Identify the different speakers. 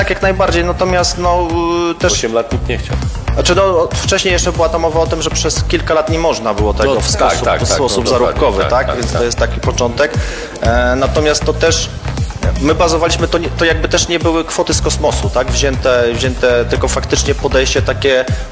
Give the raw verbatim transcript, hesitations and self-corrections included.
Speaker 1: Tak, jak najbardziej, natomiast no y, też...
Speaker 2: osiem lat nikt nie chciał.
Speaker 1: Znaczy no, wcześniej jeszcze była ta mowa o tym, że przez kilka lat nie można było tego
Speaker 2: No,
Speaker 1: w
Speaker 2: tak,
Speaker 1: sposób,
Speaker 2: tak,
Speaker 1: w
Speaker 2: tak,
Speaker 1: sposób
Speaker 2: no,
Speaker 1: zarobkowy,
Speaker 2: dokładnie,
Speaker 1: tak?
Speaker 2: tak,
Speaker 1: Więc
Speaker 2: tak,
Speaker 1: to jest taki początek. E, natomiast to też, my bazowaliśmy, to, nie, to jakby też nie były kwoty z kosmosu, tak? Wzięte, wzięte tylko faktycznie podejście takie